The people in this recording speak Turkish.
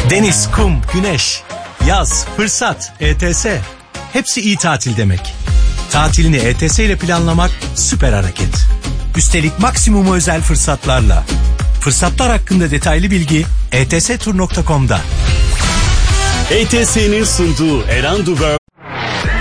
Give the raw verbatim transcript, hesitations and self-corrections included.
Deniz, kum, güneş, yaz, fırsat, E T S. Hepsi iyi tatil demek. Tatilini E T S ile planlamak süper hareket. Üstelik maksimum özel fırsatlarla. Fırsatlar hakkında detaylı bilgi e t s tur nokta com'da. E T S'nin sunduğu Erandu World